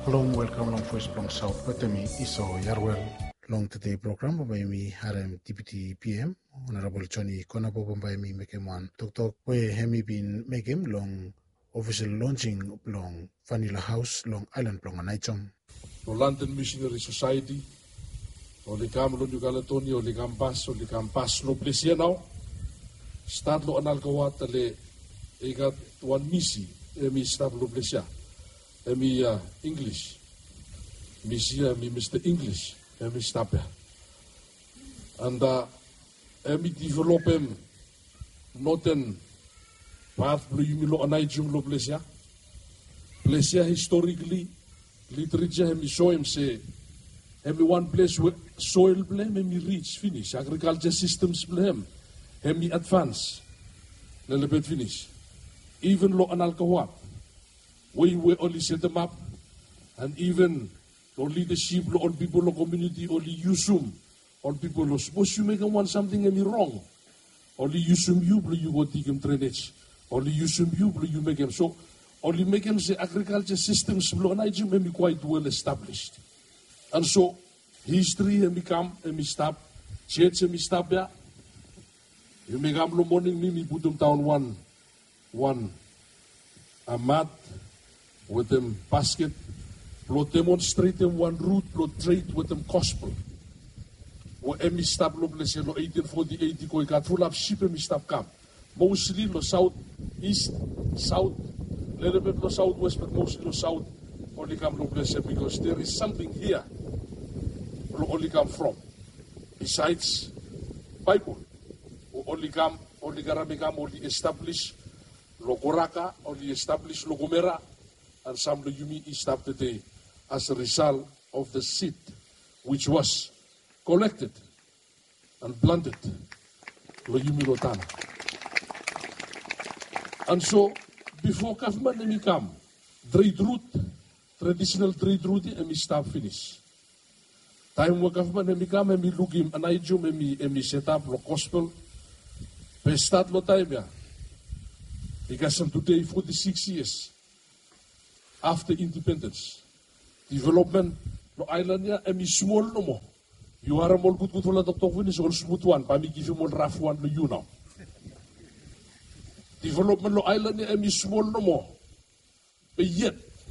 Long welcome long first long South Patemi iso Yarwell long today program by me RM Deputy PM Honorable Johnny Konapo by me Mekemwan Tok we hemi bin Mekem long official launching long Vanilla House long Island long Anaichom. No London Missionary Society o le kam lo Galatoni o le kampas lo plesia now start lo anal kawat le egat one misi emi start lo plesia emi English misi emi Mr. English emi stop ya and emi develop em noten path lo yumi lo anai jung lo plesia historically literature emi show him say every one place where soil blame hemi reach finish agriculture systems blame hemi advance little bit finish even lo anal kawat we only set them up and even lo leadership lo all people lo community only usum all people lo suppose you make them want something hemi wrong only usum you but you go take him drainage only usum you but you make him so only make him say agriculture systems lo anai jum hemi quite well established. And so, history hemi come, hemi stop, church hemi stop ya. You make up the morning, me put them down one a mat with them basket, plot demonstrate them one route, plot trade with them gospel. Or hemi stop lo bless lo 1848 ko ikat full of sheep hemi stop come. Mostly lo south, east, south, little bit lo southwest, but mostly lo south. Only come lo bless because there is something here. Only come from besides Bible only karami come only establish Logoraka only establish Logomera and some lo yumi established today as a result of the seed which was collected and planted lo yumi lotana. And so before government emi come trade route traditional trade route emi start finish. Time wa government emi kam emi lugim anaijum emi set up lo gospel. Pe start lo time ya. Because today 46 years after independence, development lo island ya emi small no mo. You are mol good wala doktor finish all smooth one. Pami give mol rough one lo you now. Development lo island ya emi small no mo. But yet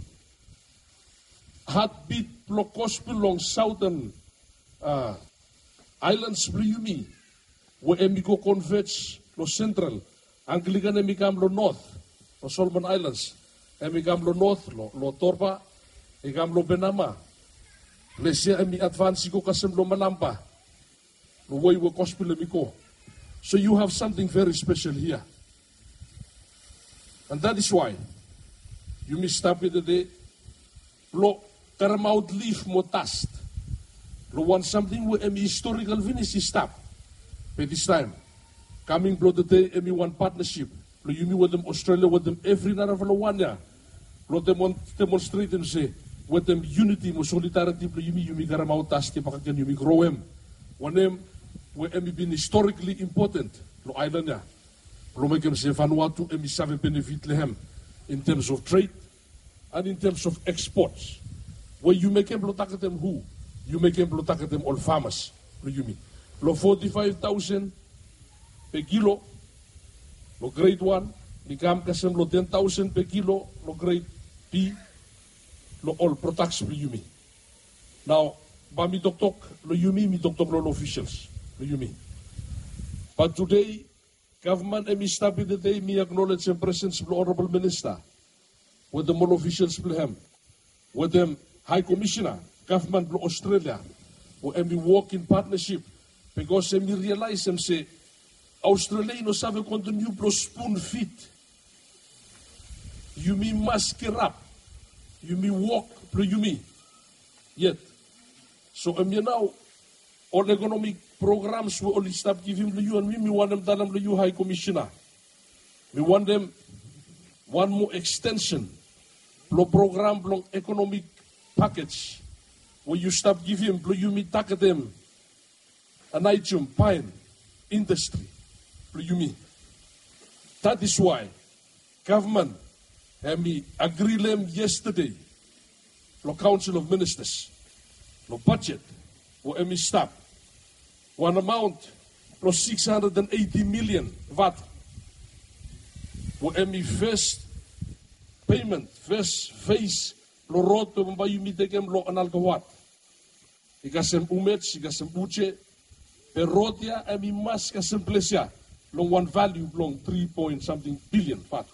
heartbeat lo gospel long southern islands Briumi, where emi go converge lo central, Anglican emi kam lo north, lo Solomon Islands, emi kam lo north, lo Torba, emi kam lo Benama, Lesia emi advance go kasem lo Manampa, lo way wo gospel emi go. So you have something very special here, and that is why you must stop it today. Lo Karamaut leaf motast. Lo want something where emi historical finish is stop. But this time, coming blood today, emi one partnership. Lo yumi with them Australia with them every naravalowania. Lo demonstrate and say with them unity mo solidarity. Lo yumi Karamaut tasti pakagyan yumi grow em. One em where emi been historically important. Lo island ya. Lo make em say Vanuatu emi save benefit lehem in terms of trade and in terms of exports. Where you make them look at them who? You make them look at them all farmers. Lo you mean? Lo 45,000 per kilo. Lo grade 1. Nikam kasem lo 10,000 per kilo. Lo grade B. Lo all production lo you mean? Now, ba mi doktok lo you mean? Mi doktok lo officials. Lo you mean? But today, government emi stabi today mi acknowledge the presence of the honorable minister. With the all officials him. With them High Commissioner, government of Australia, who we work in partnership because we realize them say Australia no sabe continue to spoon feed. You me mask up, you me walk, you me yet. So now all economic programs will only stop giving to you and we want them done to you High Commissioner. We want them one more extension, program, economic package where you stop giving you me take them an item pine industry you me. That is why government and me agree them yesterday lo Council of Ministers, lo budget, wo emi staff, one amount, lo 680 million watt, wo emi first payment, first phase, lo road to mbayumi tegem lo analkawat. Ikasem umets, ikasem uche, per road ya emi mas kasem plesya, long one value, long 3 point something billion watt.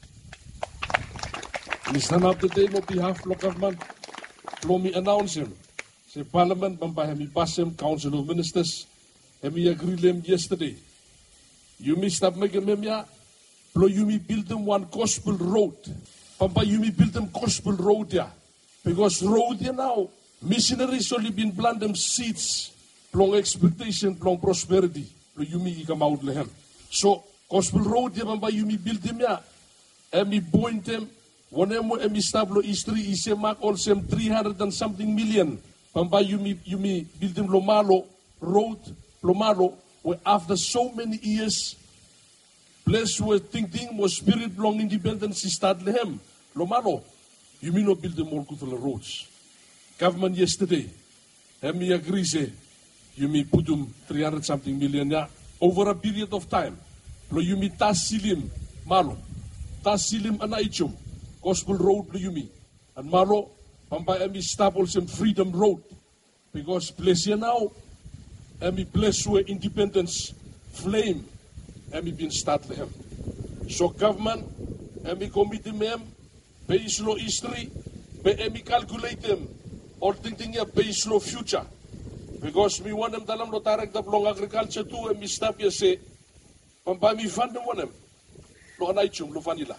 We stand up today on behalf of government. Plomi announce him. Say Parliament, Bambahemi Basem, Council of Ministers, Hemi agree them yesterday. You may stop making them ya. Plo you may build them one gospel road. Pampa you may build them gospel road ya. Because road ya now, missionaries only been plant them seeds, long expectation, long prosperity. Plo you may come out lehem. So gospel road ya Pampa you may build them ya. Hemi point them. Whenever emi stablo istri ise mak all sem 300 and something million. Pamba you me build them Lomalo road, Lomalo, where after so many years, place where thinking was spirit long independence start lehem. Lomalo, you may not build them more good roads. Government yesterday, emi agree say, you may put them 300 something million ya over a period of time. Lo you me tasilim malo, tasilim anaichum. Gospel Road Luyumi. And Malo, Pampa Emi Staples some Freedom Road. Because place here now, Emi place where independence flame, Emi been start for him. So government, Emi committee mem, base law history, be Emi calculate them, all thinking ya base law future. Because me want them dalam lo tarek da long agriculture too, Emi stop ya say, Pampa mi fund them want them. Lo anaichum, lo vanilla.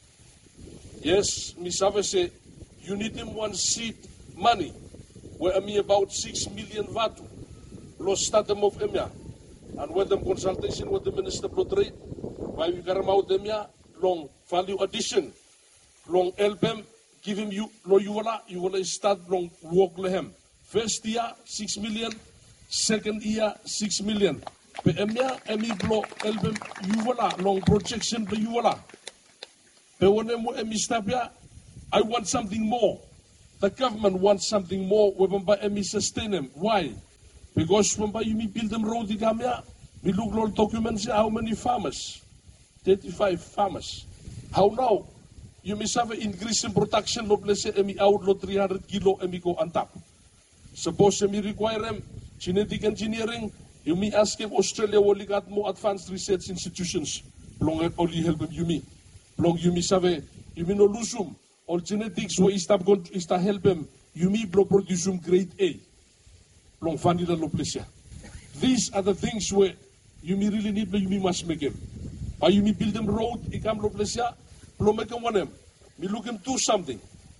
Yes, Misave say, you need him one seed money, where me about 6 million vatu, lost start them of Emia, and with them consultation with the Minister of Trade, why we got him out Emia, long value addition, long help him, give him you, lo you wanna start long work lehem. First year, 6 million, second year, 6 million. But Emia, Emi blow help him, you wanna long projection, but you wanna. I want something more. The government wants something more. We sustain them. Why? Because when you build them road, we look at documents. How many farmers? 35 farmers. How now? You must have an increase in production. Let's say outlaw 300 kilo and go on top. Suppose we require them genetic engineering. You may ask them Australia will got more advanced research institutions. Long only help them you me. Long you may save, you may no lusum, or genetics where is to help them, you may produce grade A. Long vanilla lo plesia. These are the things where you may really need, but you may must make them. But you may build them road, ikam lo plesia, lo make them one them. Me look them do something.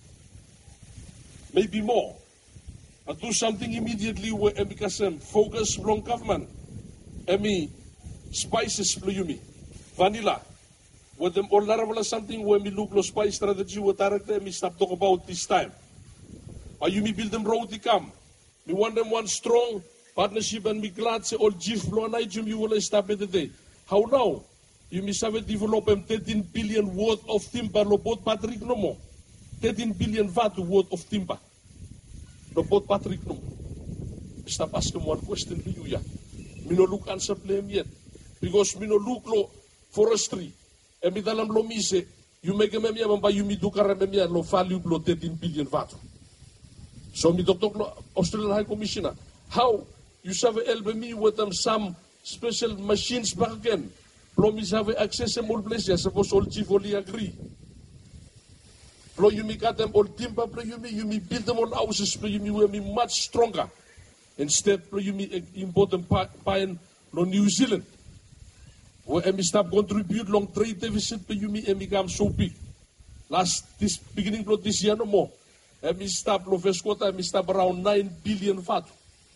Maybe more. And do something immediately where because focus long government. Emi spices lo you me. Vanilla. With them all something when we look at spice strategy with director, we stop talk about this time. Or you may build them road to come. We want them one strong partnership and we glad say all GIF blow and item you will stop it today. How now? You may have develop 13 billion worth of timber, no boat Patrick no more. 13 billion watt worth of timber. No boat Patrick no more. Stop asking one question to you, yeah. Me no look answer blame yet. Because me no look lo forestry. Emi dalam lo mise, you make a memia mamba you mi dukar memia lo value lo 13 billion watt. So me doctor Australian High Commissioner, how you have help me with them some special machines back again. Lo mi have access to all places. Suppose all chief only agree. Lo you me got them all timber. Lo you me build them all houses. Lo you me much stronger. Instead, lo you me import them by lo New Zealand. Where Emi stop contribute long trade deficit, but you mean Emi come so big. This beginning of this year no more. Emi stop lo first quarter, Emi stop around 9 billion watt.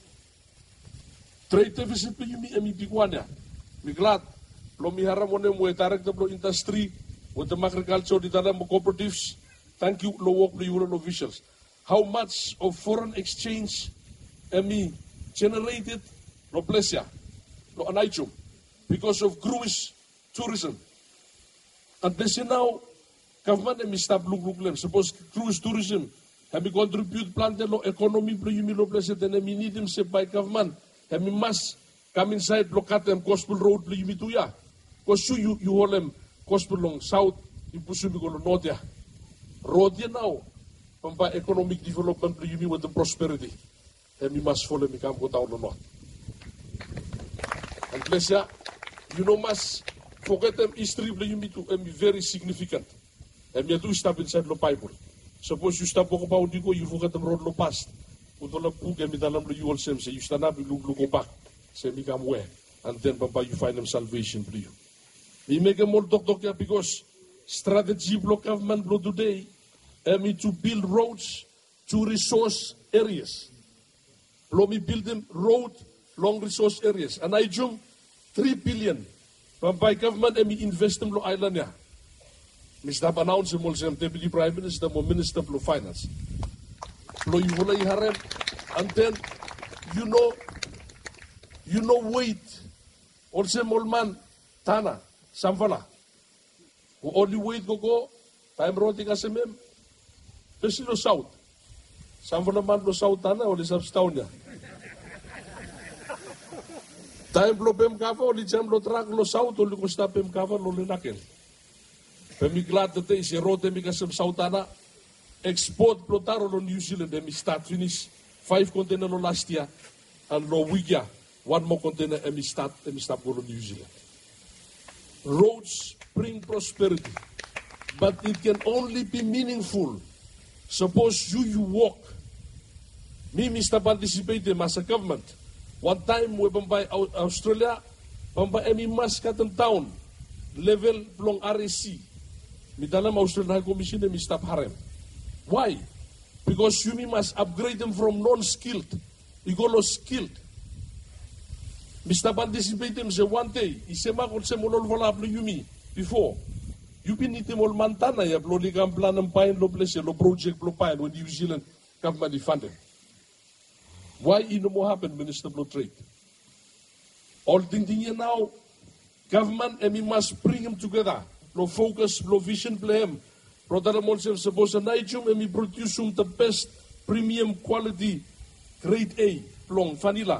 Trade deficit, but you mean Emi big one ya. We glad. Lo mi haram one mo direct the industry with the agriculture, the other cooperatives. Thank you, lo work the Euro officials. How much of foreign exchange Emi generated? Lo plesia, lo anaichum. Because of cruise tourism. And they say now, government may stop look them. Suppose cruise tourism, Hemi contribute plan lo economy blo yumi lo place tene minidim se by government. Hemi mas come inside lo katem gospel road blo yumi tuya. Kosu you holem gospel long south impusumi ko lo north ya. Road ya now. Pampa economic development blo yumi with the prosperity. Hemi mas follow mi kam ko taw lo north. And place ya, you know mas forget them history blo yumi to very significant. Hemi tu step inside lo Bible. Suppose you stop about you go, you forget the road lo past. Utola pug and dalam lo you all same say you stand up, you go back, say me come where, and then Papa you find them salvation for you. We make a more doctor because strategy block government blow today, me to build roads to resource areas. Blow me build them road long resource areas, and I jump 3 billion. Papa government me invest them lo island ya. Mr. Announce him also Deputy Prime Minister or Minister of Finance. Lo you will harem, and then you know wait. Also Molman Tana Samvala. Who only wait go time roting as a mem. Pesilo South. Samvala man lo South Tana or is Abstaunia. Time lo pem kava or jam lo track lo South or lo stop pem kava lo lenakel. Pemi glad that they say rote mi kasem Sautana export plotaro lo New Zealand and start finish 5 container lo last year and lo week 1 more container and start go lo New Zealand. Roads bring prosperity, but it can only be meaningful. Suppose you walk. Me Mr. Participate as a government. One time we by Australia, by any Muscatan town level long RSC. Midalam Australian High Commission and stop harem. Why? Because you must upgrade them from non-skilled. You go skilled. Mr. Participate them say one day. Isema kung se molol wala aplo yumi before. You piniti mol mantana ya blo ligam plan ng pain lo place lo project lo pain when New Zealand government funded. Why ino mo happen Minister Blo Trade? All thing now government and we must bring them together. Lo focus, lo vision blame. Brother Monsen suppose a Nigel and we produce the best premium quality grade A long vanilla.